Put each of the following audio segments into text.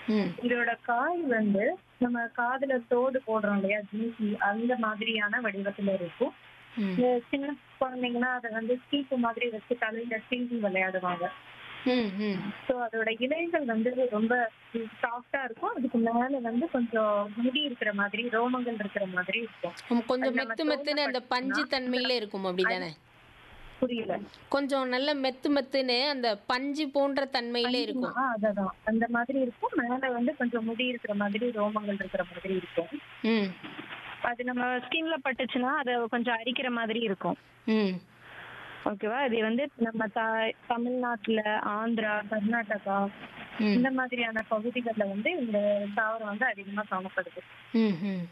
ம். இதோட காய் வந்து நம்ம காதுல தோடு போடுறோம் இல்லையா, ஜூசி அந்த மாதிரியான வடிவத்துல இருக்கும். ம். இந்த சின்ன குழந்தைங்கன்னா அத வந்து சீப்பு மாதிரி வச்சு தலையில சீவி விளையாடுவாங்க. ம். ம். ஸோ அதோட இலைகள் வந்து ரொம்ப சாஃப்டா இருக்கும். அதுக்கு மேல வந்து கொஞ்சம் முடி இருக்கிற மாதிரி, ரோமங்கள் இருக்கிற மாதிரி இருக்கும். அது கொஞ்சம் நம்ம மெத்து தோல்ல மெத்துன்னு அந்த பட்டுச்சுன்னா பஞ்சு தன்மையில இருக்கும் அப்படிதானே? புரியல. கொஞ்சம் நல்ல மெத்து மெத்துன்னு அந்த பஞ்சு போன்ற தன்மையில பஞ்சுமா இருக்கும். அததான். அந்த மாதிரி இருக்கும். மேல வந்து கொஞ்சம் முடி இருக்கிற மாதிரி, ரோமங்கள் இருக்கிற மாதிரி இருக்கும். ம். அது நம்ம ஸ்கின்ல பட்டுச்சுன்னா, அத கொஞ்சம் அரிக்கிற மாதிரி இருக்கும். ம். ஓகேவா? இது வந்து நம்ம தமிழ்நாட்டுல, ஆந்திரா, கர்நாடகா ம். இந்த மாதிரியான பகுதிகள்ல வந்து இந்த தாவரம் வந்து அதிகமா காணப்படுது. ம். ம்.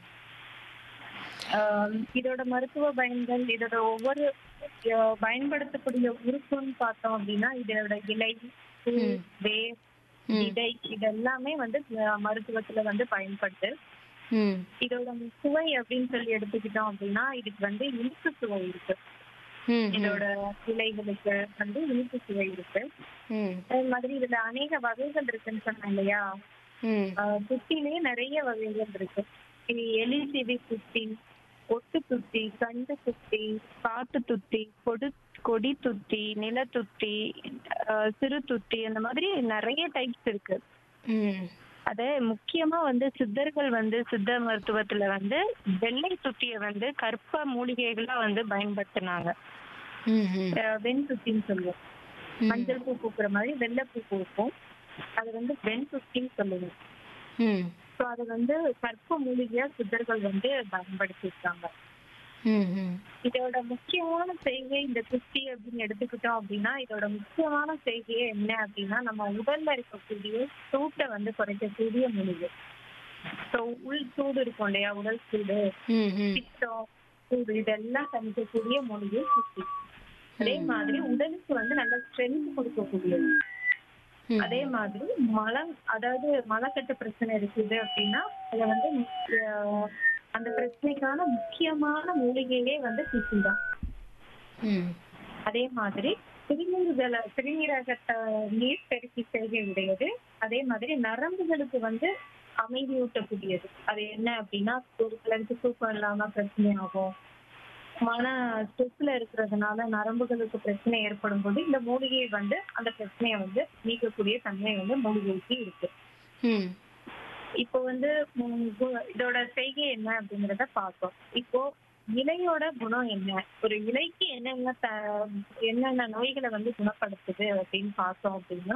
இதோட மருத்துவ பயன்கள், இதோட ஒவ்வொரு பயன்படுத்தக்கூடிய உறுப்புன்னு பார்த்தோம் அப்படின்னா, இதோட இலை, பூ, ம். வேர், ம். விதை இதெல்லாமே வந்து மருத்துவத்துல வந்து பயன்படுது. ம். இதோட சுவை அப்படின்னு சொல்லி எடுத்துக்கிட்டோம் அப்படின்னா, இதுக்கு வந்து இனிப்பு சுவை இருக்கு. ம். ம். இதோட இலைகளுக்கு வந்து இனிப்பு சுவை இருக்கு. ம். அதே மாதிரி இதுல அநேக வகைகள் இருக்குன்னு சொன்னேன் இல்லையா? ம். துத்திலேயே நிறைய வகைகள் இருக்கு. இது எலி செவி துத்தி, ஒட்டு துத்தி, கண்டு துத்தி, காட்டு துத்தி, கொடி துத்தி, நில துத்தி, சிறு துத்தி அந்த மாதிரி நிறைய டைப்ஸ் இருக்கு. ம். அது முக்கியமா வந்து சித்தர்கள் வந்து சித்த மருத்துவத்துல வந்து வெள்ளை துத்திய வந்து கற்ப மூலிகைகளா வந்து பயன்படுத்தினாங்க. ம். ம். வெண் துத்தின்னு சொல்லுவோம். ம். மஞ்சள் பூ பூக்குற மாதிரி வெள்ளை பூ பூக்கும். அது வந்து வெண் துத்தின்னு சொல்லுவோம். ம். ஸோ அது வந்து கற்ப மூலிகையா சித்தர்கள் வந்து பயன்படுத்தியிருக்காங்க. ம். ம். இதோட முக்கியமான செய்கை இந்த துத்தி அப்படின்னு எடுத்துக்கிட்டோம் அப்படின்னா, இதோட முக்கியமான செய்கையே என்ன அப்படின்னா, நம்ம உடல்ல இருக்கக்கூடிய சூட்டை வந்து குறைக்கக்கூடிய மூலிகை. ஸோ உள் சூடு இருக்கும் இல்லையா, உடல் சூடு, ம். ம். பித்தம், சூடு இதெல்லாம் தணிக்கக்கூடிய மூலிகை துத்தி. அதே ம். மாதிரி உடலுக்கு வந்து நல்ல ஸ்ட்ரென்த் கொடுக்கக்கூடியது. ம். அதே மாதிரி அதாவது மலக்கட்டு பிரச்சனை இருக்குது அப்படின்னா, அத வந்து அந்த பிரச்சனைக்கான முக்கியமான மூலிகையே வந்து துத்தி தான். ம். அதே மாதிரி சிறுநீரகத்தை நீர் பெருக்கி செய்கை உடையது. அதே மாதிரி நரம்புகளுக்கு வந்து அமைதியூட்டக்கூடியது. அது என்ன அப்படின்னா, ஒரு சிலருக்கு தூக்கம் இல்லாம பிரச்சனை ஆகும். மன ஸ்ட்ரெஸ்ல இருக்கிறதுனால நரம்புகளுக்கு பிரச்சனை ஏற்படும் போது இந்த மூலிகை வந்து அந்த பிரச்சனையை வந்து நீக்கக்கூடிய தன்மை வந்து மூலிகைக்கு இருக்கு. ம். இப்போ வந்து இதோட செய்கை என்ன அப்படிங்கறத பார்த்தோம். இப்போ இலையோட குணம் என்ன, ஒரு இலைக்கு என்னென்ன நோய்களை வந்து குணப்படுத்துது அப்படின்னு பார்த்தோம் அப்படின்னா,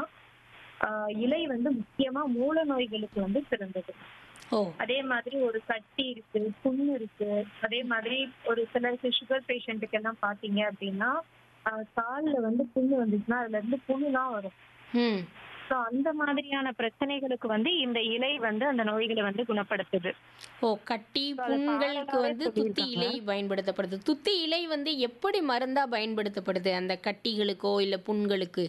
இலை வந்து முக்கியமா மூல நோய்களுக்கு வந்து சிறந்தது. ஓ. அதே மாதிரி ஒரு கட்டி இருக்கு, புண்ணு இருக்கு. அதே மாதிரி ஒரு சிலருக்கு சுகர் பேஷண்ட்டுக்கு எல்லாம் பாத்தீங்க அப்படின்னா, கால்ல வந்து புண்ணு வந்துச்சுன்னா அதுல இருந்து புண்ணுலாம் வரும். ம். ஸோ அந்த மாதிரியான பிரச்சனைகளுக்கு வந்து இந்த இலை வந்து அந்த நோய்களை வந்து குணப்படுத்துது. ஓ, கட்டி So அத புண்களுக்கு பாடலாவே வந்து துத்தி சொல்லியிருக்காங்க. இலை பயன்படுத்தப்படுது. துத்தி இலை வந்து எப்படி மருந்தா பயன்படுத்தப்படுது அந்த கட்டிகளுக்கோ இல்ல புண்களுக்கு?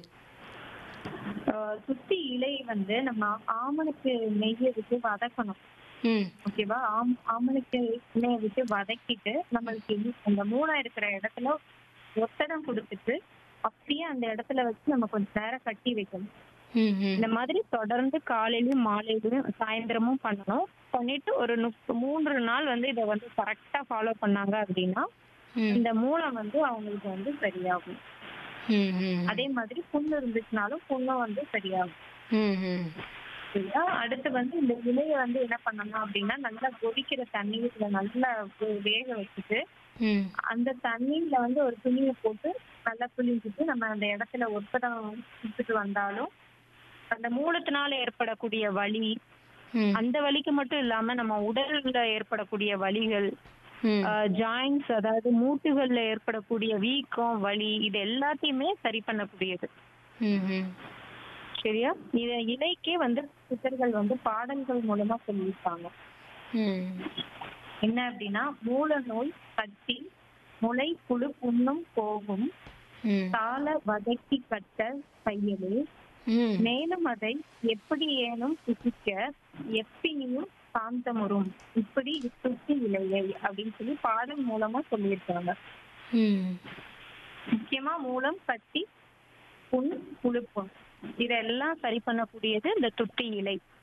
சுத்தி இலை வந்து நம்ம ஆமணக்கு நெய்யை விட்டு வதக்கணும். ம். ஓகேவா? ஆமணக்கு எண்ணெயை விட்டு வதக்கிட்டு நம்மளுக்கு அந்த மூளை இருக்கிற இடத்துல ஒத்தடம் கொடுத்துட்டு அப்படியே அந்த இடத்துல வச்சு நம்ம கொஞ்ச நேரம் கட்டி வைக்கணும். ம். ம். இந்த மாதிரி தொடர்ந்து காலையிலயும் மாலையிலயும் சாயந்தரமும் பண்ணணும். பண்ணிட்டு ஒரு 3 நாள் வந்து இதை வந்து கரெக்டா ஃபாலோ பண்ணாங்க அப்படின்னா ம். இந்த மூலம் வந்து அவங்களுக்கு வந்து சரியாகும். ம். ம். அதே மாதிரி புண்ணு இருந்துச்சுனாலும் புண்ணும் வந்து சரியாகும். ம். ம். சரியா? அடுத்து வந்து இந்த இலையை வந்து என்ன பண்ணணும் அப்படின்னா, நல்லா கொதிக்கிற தண்ணீர்ல நல்லா வேக வச்சுட்டு ம். அந்த தண்ணீர்ல வந்து ஒரு துணியை போட்டு நல்லா புளிஞ்சிட்டு நம்ம அந்த இடத்துல ஒத்தடம் கொடுத்துட்டு வந்தாலும் அந்த மூலத்தினால ஏற்படக்கூடிய வலி, ம். அந்த வலிக்கு மட்டும் இல்லாம நம்ம உடல்ல ஏற்படக்கூடிய வலிகள், ம். ஜாயின்ஸ் அதாவது மூட்டுகள்ல ஏற்படக்கூடிய வீக்கம், வலி இது எல்லாத்தையுமே சரி பண்ணக்கூடியது. ம். ம். சரியா? இலைக்கே வந்து சித்தர்கள் வந்து பாடல்கள் மூலமா சொல்லியிருக்காங்க. ம். என்ன அப்படின்னா, மூல நோய் கட்டி முளை புழு புண்ணும் போகும் ம். தாள வதக்கி கட்ட தையலே ம். மேலும் அதை எப்படி ஏனும் புசிக்க எப்பினியும் சாந்தமுறும் இப்படி இத்துத்தி இலையை அப்படின்னு சொல்லி பாடல் மூலமா சொல்லியிருக்காங்க. ம். முக்கியமா மூலம் கட்டி புண் புழுப்புண் இதெல்லாம் சரி பண்ணக்கூடியது இந்த துத்தி இலை.